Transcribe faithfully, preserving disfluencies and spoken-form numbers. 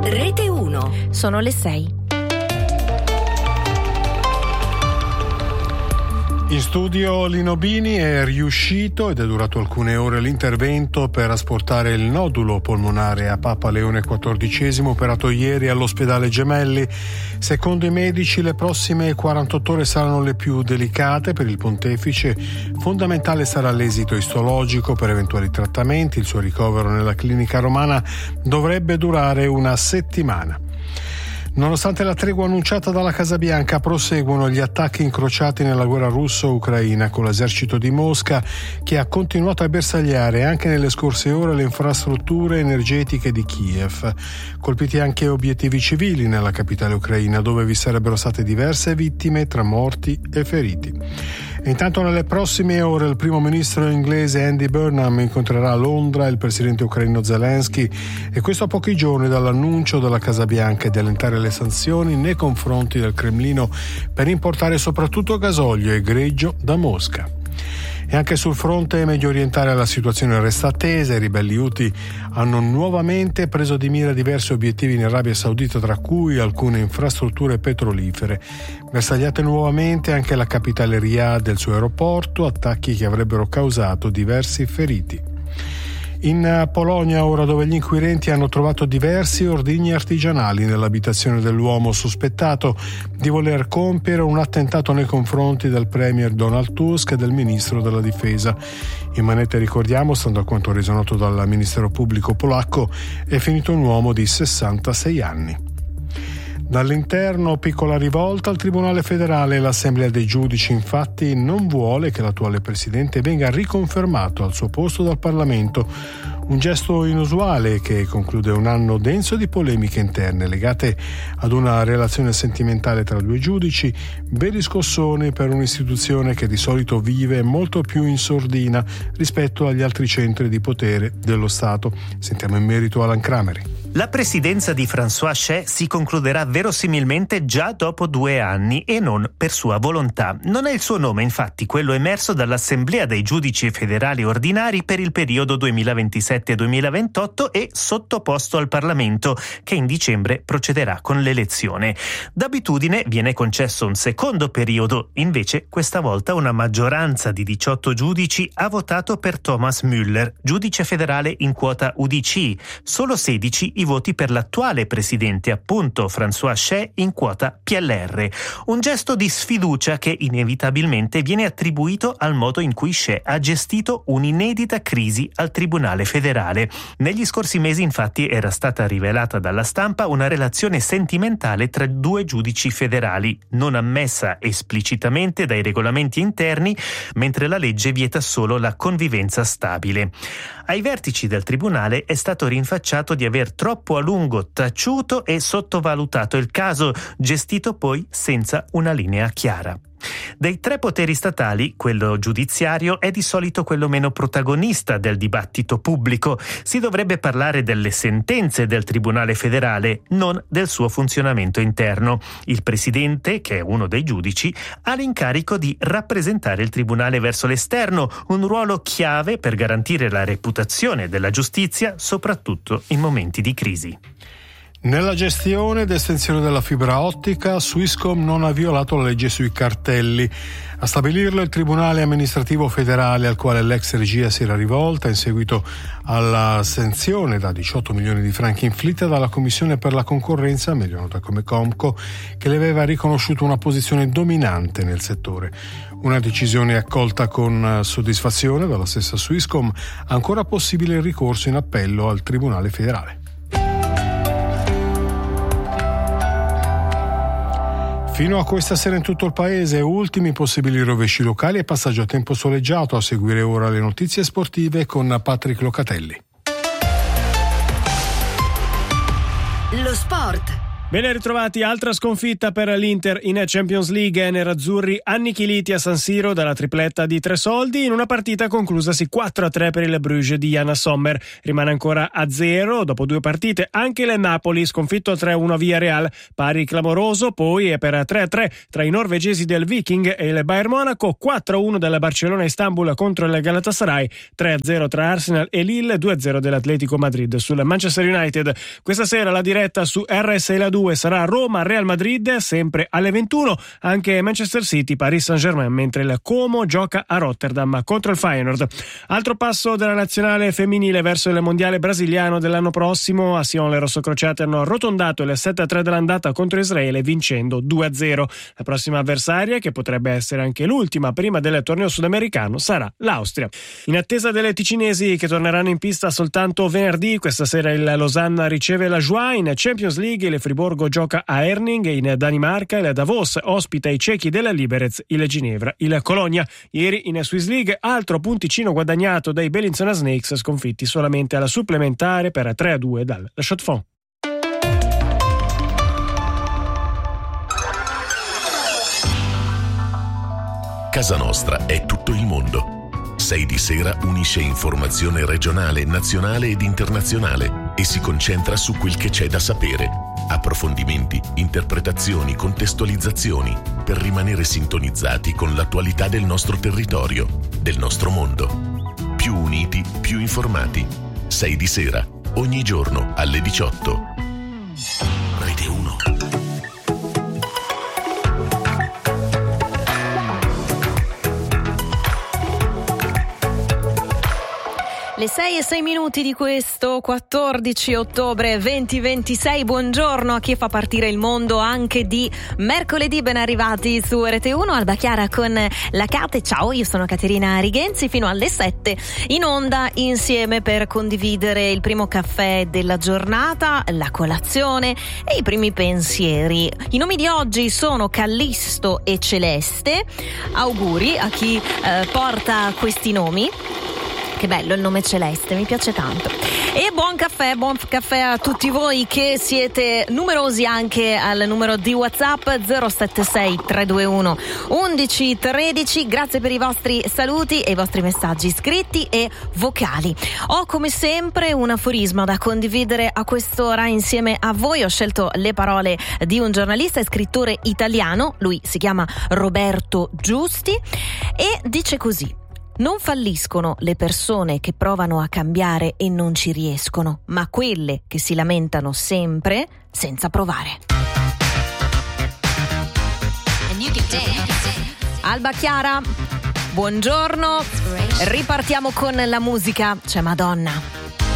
Rete uno. Sono le sei. In studio Lino Bini. È riuscito ed è durato alcune ore l'intervento per asportare il nodulo polmonare a Papa Leone quattordicesimo, operato ieri all'ospedale Gemelli. Secondo i medici le prossime quarantotto ore saranno le più delicate per il pontefice. Fondamentale sarà l'esito istologico per eventuali trattamenti. Il suo ricovero nella clinica romana dovrebbe durare una settimana. Nonostante la tregua annunciata dalla Casa Bianca, proseguono gli attacchi incrociati nella guerra russo-ucraina, con l'esercito di Mosca che ha continuato a bersagliare anche nelle scorse ore le infrastrutture energetiche di Kiev. Colpiti anche obiettivi civili nella capitale ucraina, dove vi sarebbero state diverse vittime tra morti e feriti. E intanto nelle prossime ore il primo ministro inglese Andy Burnham incontrerà a Londra il presidente ucraino Zelensky, e questo a pochi giorni dall'annuncio della Casa Bianca di allentare le sanzioni nei confronti del Cremlino per importare soprattutto gasolio e greggio da Mosca. E anche sul fronte medio orientale la situazione resta tesa. I ribelli Houthi hanno nuovamente preso di mira diversi obiettivi in Arabia Saudita, tra cui alcune infrastrutture petrolifere. Bersagliate nuovamente anche la capitale Riyadh e il suo aeroporto, attacchi che avrebbero causato diversi feriti. In Polonia, ora, dove gli inquirenti hanno trovato diversi ordigni artigianali nell'abitazione dell'uomo sospettato di voler compiere un attentato nei confronti del premier Donald Tusk e del ministro della difesa. In manette, ricordiamo, stando a quanto reso noto dal Ministero Pubblico polacco, è finito un uomo di sessantasei anni. Dall'interno, piccola rivolta al Tribunale federale. L'Assemblea dei giudici infatti non vuole che l'attuale presidente venga riconfermato al suo posto dal Parlamento, un gesto inusuale che conclude un anno denso di polemiche interne legate ad una relazione sentimentale tra due giudici, veri scossoni per un'istituzione che di solito vive molto più in sordina rispetto agli altri centri di potere dello Stato. Sentiamo in merito Alan Crameri. La presidenza di François Chaix si concluderà verosimilmente già dopo due anni e non per sua volontà. Non è il suo nome, infatti, quello emerso dall'Assemblea dei giudici federali ordinari per il periodo duemilaventisette duemilaventotto e sottoposto al Parlamento, che in dicembre procederà con l'elezione. D'abitudine viene concesso un secondo periodo, invece questa volta una maggioranza di diciotto giudici ha votato per Thomas Müller, giudice federale in quota U D C, solo sedici i voti per l'attuale presidente, appunto François Chaix, in quota P L R. Un gesto di sfiducia che inevitabilmente viene attribuito al modo in cui Chaix ha gestito un'inedita crisi al Tribunale federale. Negli scorsi mesi, infatti, era stata rivelata dalla stampa una relazione sentimentale tra due giudici federali, non ammessa esplicitamente dai regolamenti interni, mentre la legge vieta solo la convivenza stabile. Ai vertici del Tribunale è stato rinfacciato di aver troppo a lungo taciuto e sottovalutato il caso, gestito poi senza una linea chiara. Dei tre poteri statali, quello giudiziario è di solito quello meno protagonista del dibattito pubblico. Si dovrebbe parlare delle sentenze del Tribunale federale, non del suo funzionamento interno. Il presidente, che è uno dei giudici, ha l'incarico di rappresentare il Tribunale verso l'esterno, un ruolo chiave per garantire la reputazione della giustizia, soprattutto in momenti di crisi. Nella gestione ed estensione della fibra ottica, Swisscom non ha violato la legge sui cartelli. A stabilirlo il Tribunale amministrativo federale, al quale l'ex regia si era rivolta in seguito alla sanzione da diciotto milioni di franchi inflitta dalla Commissione per la concorrenza, meglio nota come Comco, che le aveva riconosciuto una posizione dominante nel settore. Una decisione accolta con soddisfazione dalla stessa Swisscom. Ancora possibile il ricorso in appello al Tribunale federale. Fino a questa sera in tutto il paese, ultimi possibili rovesci locali e passaggio a tempo soleggiato. A seguire ora le notizie sportive con Patrick Locatelli. Lo sport Ben ritrovati, altra sconfitta per l'Inter in Champions League, nerazzurri annichiliti a San Siro dalla tripletta di tre soldi in una partita conclusasi quattro a tre per il Bruges di Jan Sommer. Rimane ancora a zero dopo due partite anche il Napoli, sconfitto tre a uno a Villarreal, pari clamoroso poi è per tre a tre tra i norvegesi del Viking e il Bayern Monaco, quattro a uno della Barcellona Istanbul contro il Galatasaray, tre a zero tra Arsenal e Lille, due a zero dell'Atletico Madrid sul Manchester United. Questa sera la diretta su R S L due sarà Roma-Real Madrid, sempre alle ventuno, anche Manchester City-Paris Saint-Germain, mentre il Como gioca a Rotterdam contro il Feyenoord. Altro passo della nazionale femminile verso il mondiale brasiliano dell'anno prossimo. A Sion le rossocrociate hanno arrotondato il sette a tre dell'andata contro Israele vincendo due a zero. La prossima avversaria, che potrebbe essere anche l'ultima prima del torneo sudamericano, sarà l'Austria. In attesa delle ticinesi che torneranno in pista soltanto venerdì, questa sera il Losanna riceve la Joie. In Champions League il Friburgo gioca a Herning, in Danimarca il Davos ospita i cechi della Liberec, il Ginevra il Colonia. Ieri in Swiss League altro punticino guadagnato dai Bellinzona Snakes, sconfitti solamente alla supplementare per tre a due dal Chaux-de-Fonds. Casa Nostra è tutto il mondo. sei di sera unisce informazione regionale, nazionale ed internazionale e si concentra su quel che c'è da sapere. Approfondimenti, interpretazioni, contestualizzazioni per rimanere sintonizzati con l'attualità del nostro territorio, del nostro mondo. Più uniti, più informati. sei di sera, ogni giorno alle diciotto. Rete uno. Le sei e sei minuti di questo quattordici ottobre duemilaventisei. Buongiorno a chi fa partire il mondo anche di mercoledì. Ben arrivati su Rete uno, Alba Chiara con la Cate. Ciao, io sono Caterina Righenzi, fino alle sette in onda insieme per condividere il primo caffè della giornata, la colazione e i primi pensieri. I nomi di oggi sono Callisto e Celeste. Auguri a chi eh, porta questi nomi. Che bello il nome Celeste, mi piace tanto. E buon caffè, buon caffè a tutti voi che siete numerosi anche al numero di WhatsApp zero sette sei tre due uno uno uno uno tre. Grazie per i vostri saluti e i vostri messaggi scritti e vocali. Ho come sempre un aforisma da condividere a quest'ora insieme a voi. Ho scelto le parole di un giornalista e scrittore italiano, lui si chiama Roberto Giusti e dice così: non falliscono le persone che provano a cambiare e non ci riescono, ma quelle che si lamentano sempre senza provare. Alba Chiara, buongiorno. Ripartiamo con la musica. C'è Madonna.